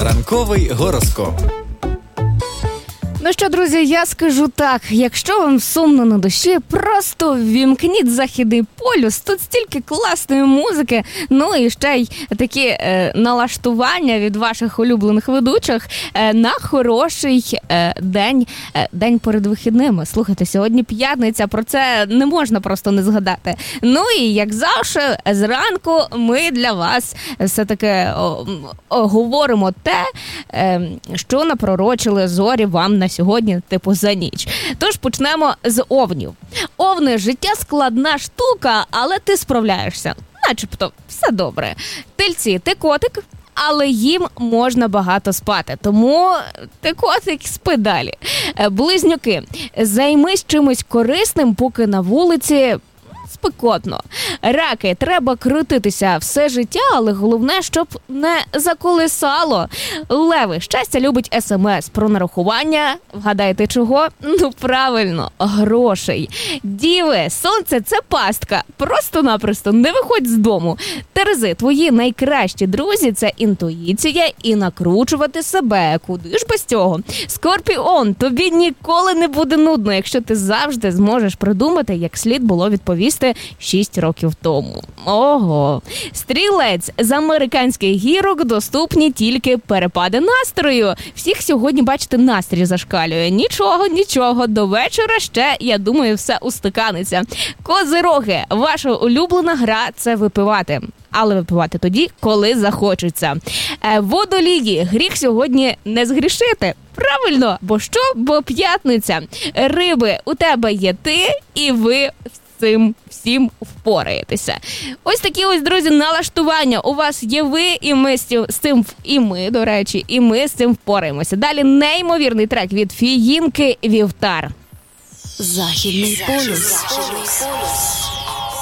Ранковий гороскоп. Ну що, друзі, я скажу так, якщо вам сумно на душі, просто ввімкніть Західний полюс, тут стільки класної музики, ну і ще й такі налаштування від ваших улюблених ведучих на хороший день перед вихідними. Слухайте, сьогодні п'ятниця, про це не можна просто не згадати. Ну і, як завжди, зранку ми для вас все-таки говоримо те, що напророчили зорі вам на сьогодні, типу, за ніч. Тож почнемо з овнів. Овни, життя складна штука, але ти справляєшся. Начебто, все добре. Тельці, ти котик, але їм можна багато спати. Тому ти котик, спи далі. Близнюки, займись чимось корисним, поки на вулиці спекотно. Раки, треба крутитися все життя, але головне, щоб не заколисало. Леви, щастя любить СМС про нарахування. Вгадаєте чого? Ну, правильно, грошей. Діви, сонце – це пастка. Просто-напросто не виходь з дому. Терези, твої найкращі друзі – це інтуїція і накручувати себе. Куди ж без цього? Скорпіон, тобі ніколи не буде нудно, якщо ти завжди зможеш придумати, як слід було відповісти 6 років тому. Ого! Стрілець, з американських гірок доступні тільки перепади настрою. Всіх сьогодні, бачите, настрій зашкалює. Нічого, до вечора ще, я думаю, все устаканиться. Козироги, ваша улюблена гра – це випивати. Але випивати тоді, коли захочеться. Водолії, гріх сьогодні не згрішити. Правильно, бо що? Бо п'ятниця. Риби, у тебе є ти, і ви цим всім впораєтеся. Ось такі ось, друзі, налаштування. У вас є ви, і ми з цим, і ми, до речі, і ми з цим впораємося. Далі неймовірний трек від Фіїнки «Вівтар». Західний полюс.